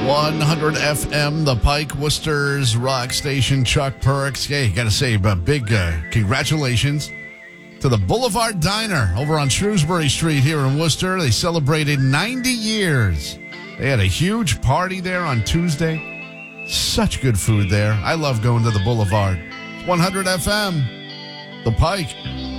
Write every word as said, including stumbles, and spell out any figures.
one hundred F M, the Pike, Worcester's rock station. Chuck Perks. Hey, got to say a big uh, congratulations to the Boulevard Diner over on Shrewsbury Street here in Worcester. They celebrated ninety years. They had a huge party there on Tuesday. Such good food there. I love going to the Boulevard. one hundred F M, the Pike.